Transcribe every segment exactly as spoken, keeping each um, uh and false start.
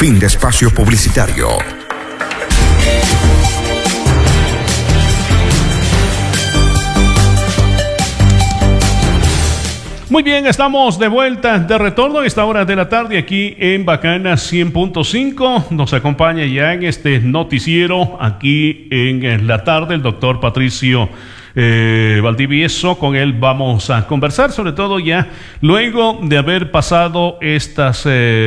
Fin de espacio publicitario. Muy bien, estamos de vuelta, de retorno a esta hora de la tarde aquí en Bacana cien punto cinco. Nos acompaña ya en este noticiero aquí en la tarde el doctor Patricio Eh, Valdivieso. Con él vamos a conversar, sobre todo ya luego de haber pasado estas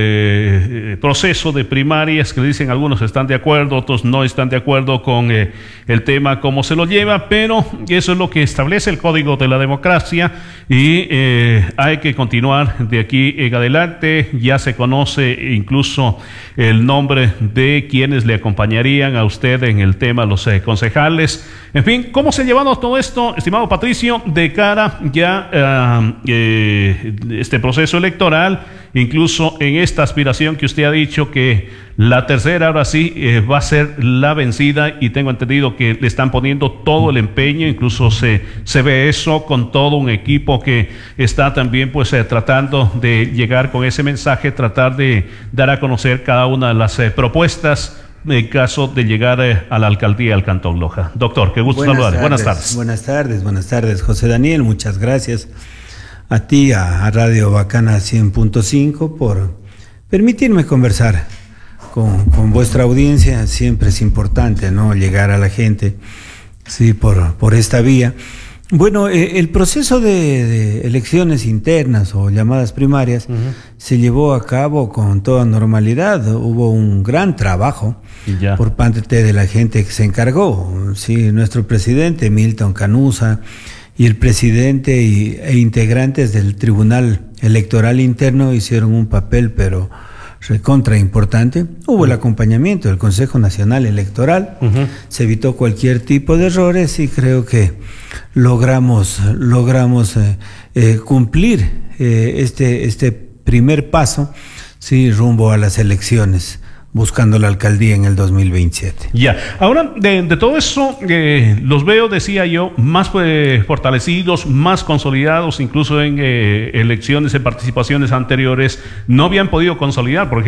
eh, proceso de primarias que dicen algunos están de acuerdo, otros no están de acuerdo con eh, el tema cómo se lo lleva, pero eso es lo que establece el Código de la Democracia y eh, hay que continuar de aquí en adelante. Ya se conoce incluso el nombre de quienes le acompañarían a usted en el tema, los eh, concejales. En fin, ¿cómo se ha llevado todo esto, estimado Patricio, de cara ya a uh, eh, este proceso electoral, incluso en esta aspiración que usted ha dicho que la tercera ahora sí eh, va a ser la vencida, y tengo entendido que le están poniendo todo el empeño, incluso se, se ve eso con todo un equipo que está también pues eh, tratando de llegar con ese mensaje, tratar de dar a conocer cada una de las eh, propuestas en caso de llegar eh, a la alcaldía del Cantón Loja. Doctor, qué gusto saludar. Buenas tardes. Buenas tardes, buenas tardes, José Daniel. Muchas gracias a ti, a, a Radio Bacana cien punto cinco, por permitirme conversar con, con vuestra audiencia. Siempre es importante, ¿no?, llegar a la gente, sí, por, por esta vía. Bueno, eh, el proceso de, de elecciones internas o llamadas primarias uh-huh. se llevó a cabo con toda normalidad. Hubo un gran trabajo ya. por parte de la gente que se encargó. Sí, nuestro presidente Milton Canusa y el presidente y, e integrantes del Tribunal Electoral Interno hicieron un papel, pero recontra importante. Hubo uh-huh. el acompañamiento del Consejo Nacional Electoral, uh-huh. se evitó cualquier tipo de errores y creo que logramos logramos eh, eh, cumplir eh, este este primer paso, sí, rumbo a las elecciones, buscando la alcaldía en el dos mil veintisiete. Ya, ahora de, de todo eso, eh, los veo, decía yo, más eh, fortalecidos, más consolidados, incluso en eh, elecciones, en participaciones anteriores, no habían podido consolidar, porque